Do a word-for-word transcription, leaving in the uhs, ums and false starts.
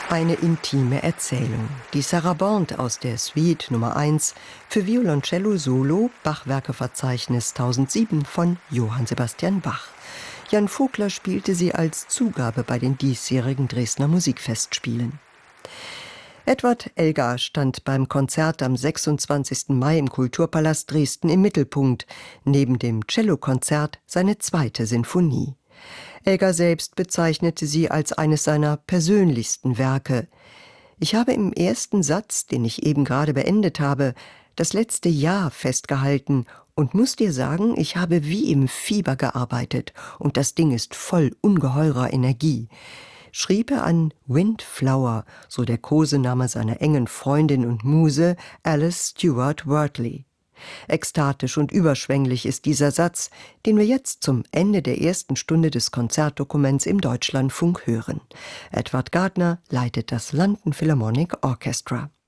Eine intime Erzählung. Die Sarabande aus der Suite Nummer eins für Violoncello Solo, Bachwerkeverzeichnis tausendsieben von Johann Sebastian Bach. Jan Vogler spielte sie als Zugabe bei den diesjährigen Dresdner Musikfestspielen. Edward Elgar stand beim Konzert am sechsundzwanzigsten Mai im Kulturpalast Dresden im Mittelpunkt, neben dem Cellokonzert seine zweite Sinfonie. Elgar selbst bezeichnete sie als eines seiner persönlichsten Werke. Ich habe im ersten Satz, den ich eben gerade beendet habe, das letzte Jahr festgehalten und muss dir sagen, ich habe wie im Fieber gearbeitet und das Ding ist voll ungeheurer Energie, schrieb er an Windflower, so der Kosename seiner engen Freundin und Muse Alice Stewart Wortley. Ekstatisch und überschwänglich ist dieser Satz, den wir jetzt zum Ende der ersten Stunde des Konzertdokuments im Deutschlandfunk hören. Edward Gardner leitet das London Philharmonic Orchestra.